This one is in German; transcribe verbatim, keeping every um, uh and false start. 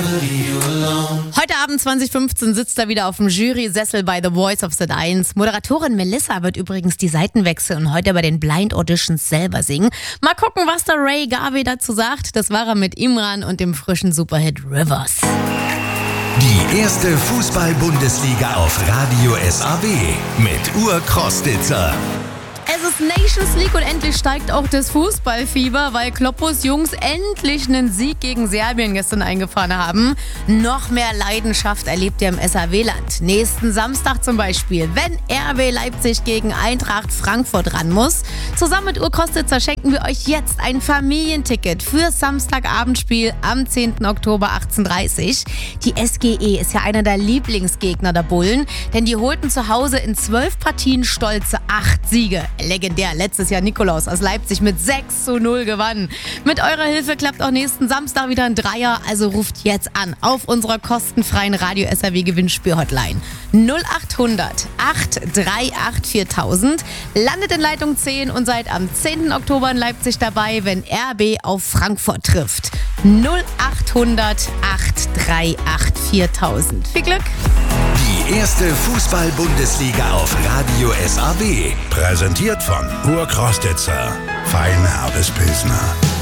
Heute Abend zwanzig fünfzehn sitzt er wieder auf dem Jury-Sessel bei The Voice of Sat eins. Moderatorin Melissa wird übrigens die Seiten wechseln und heute bei den Blind Auditions selber singen. Mal gucken, was der Ray Garvey dazu sagt. Das war er mit Imran und dem frischen Superhit Rivers. Die erste Fußball-Bundesliga auf Radio S A W mit Ur-Crostitzer. Es ist Nations League und endlich steigt auch das Fußballfieber, weil Kloppos Jungs endlich einen Sieg gegen Serbien gestern eingefahren haben. Noch mehr Leidenschaft erlebt ihr im S A W-Land. Nächsten Samstag zum Beispiel, wenn R B Leipzig gegen Eintracht Frankfurt ran muss. Zusammen mit Ur-Crostitzer schenken wir euch jetzt ein Familienticket fürs Samstagabendspiel am zehnten Oktober achtzehn Uhr dreißig. Die S G E ist ja einer der Lieblingsgegner der Bullen, denn die holten zu Hause in zwölf Partien stolze acht Siege. Legendär, letztes Jahr Nikolaus aus Leipzig mit sechs zu null gewann. Mit eurer Hilfe klappt auch nächsten Samstag wieder ein Dreier, also ruft jetzt an auf unserer kostenfreien Radio S A W Gewinnspiel-Hotline null acht hundert acht drei acht viertausend. Landet in Leitung zehn und seid am zehnten Oktober in Leipzig dabei, wenn R B auf Frankfurt trifft. null acht hundert acht drei acht viertausend. Viel Glück! Die erste Fußball-Bundesliga auf Radio S A W. Präsentiert von Ur-Crostitzer. Fein herbes Pilsner.